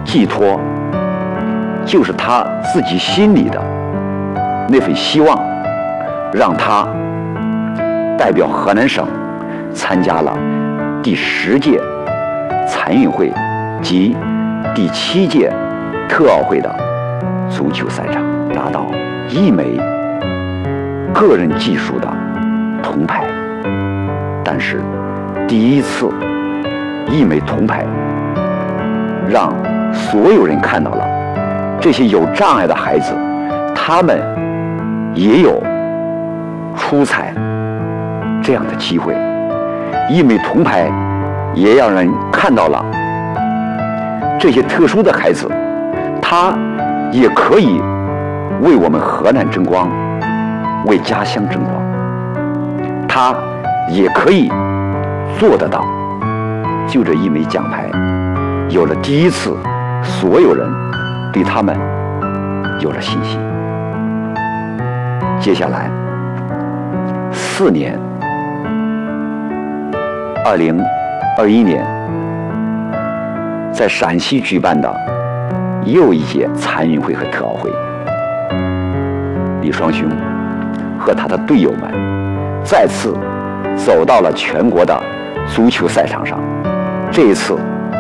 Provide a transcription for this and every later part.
寄托，就是他自己心里的那份希望，让他代表河南省参加了第10届残运会及第7届特奥会的足球赛场，拿到1枚个人技术的铜牌。但是第一次1枚铜牌让所有人看到了这些有障碍的孩子，他们也有出彩这样的机会。1枚铜牌也让人看到了这些特殊的孩子，他也可以为我们河南争光，为家乡争光，他也可以做得到。就这1枚奖牌，有了第一次，所有人对他们有了信心。接下来4年，2021年在陕西举办的又一届残运会和特奥会，李双雄和他的队友们再次走到了全国的足球赛场上。这一次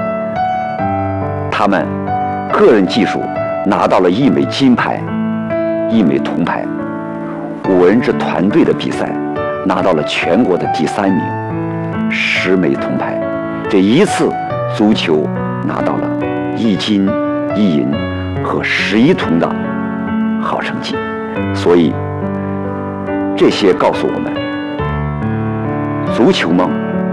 他们个人技术拿到了1枚金牌，1枚铜牌，5人制团队的比赛拿到了全国的第3名，10枚铜牌。这一次足球拿到了1金1银和11铜的好成绩。所以这些告诉我们，足球梦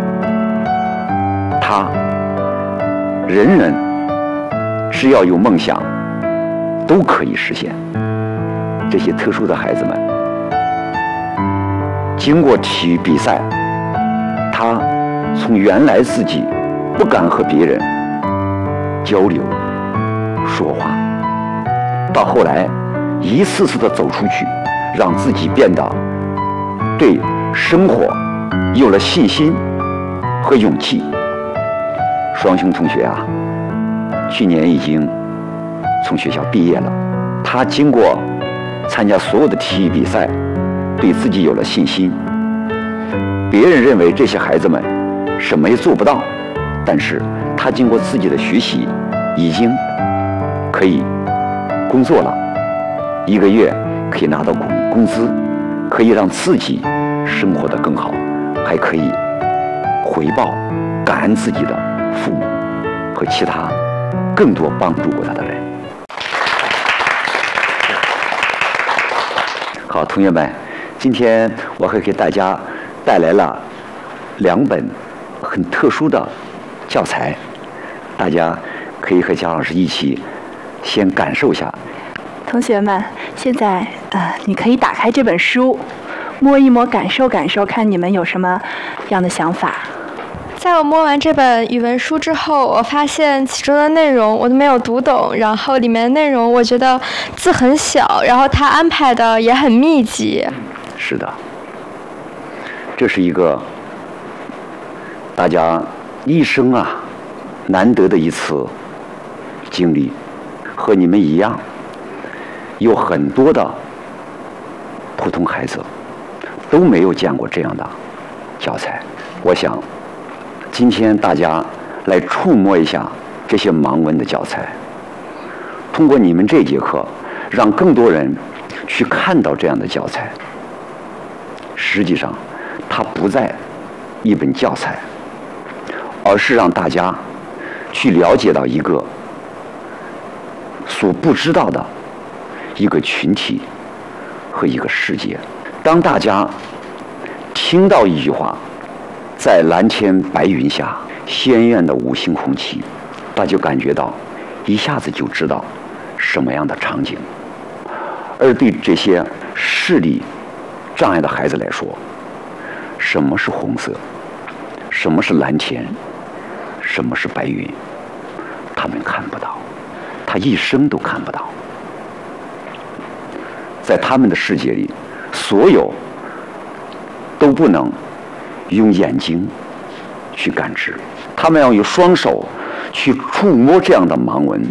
它人人只要有梦想都可以实现。这些特殊的孩子们经过体育比赛，他从原来自己不敢和别人交流说话，到后来一次次的走出去，让自己变得对生活有了信心和勇气。双雄同学啊，去年已经从学校毕业了，他经过参加所有的体育比赛，对自己有了信心。别人认为这些孩子们什么也做不到，但是他经过自己的学习，已经可以工作了，1个月可以拿到工资，可以让自己生活得更好，还可以回报感恩自己的父母和其他更多帮助过他的人。好，同学们，今天我还给大家带来了2本很特殊的教材，大家可以和姜老师一起先感受一下。 同学们，现在你可以打开这本书，摸一摸，感受感受，看你们有什么样的想法。 在我摸完这本语文书之后，我发现其中的内容我都没有读懂，然后里面的内容我觉得字很小，然后它安排的也很密集。 是的，这是一个大家一生啊难得的一次经历，和你们一样，有很多的普通孩子都没有见过这样的教材。我想今天大家来触摸一下这些盲文的教材，通过你们这节课，让更多人去看到这样的教材。实际上它不在一本教材，而是让大家去了解到一个所不知道的一个群体和一个世界。当大家听到一句话，在蓝天白云下，鲜艳的五星红旗，大家就感觉到一下子就知道什么样的场景。而对这些视力障碍的孩子来说，什么是红色，什么是蓝天，什么是白云，他们看不到，他一生都看不到。在他们的世界里，所有都不能用眼睛去感知，他们要用双手去触摸这样的盲文，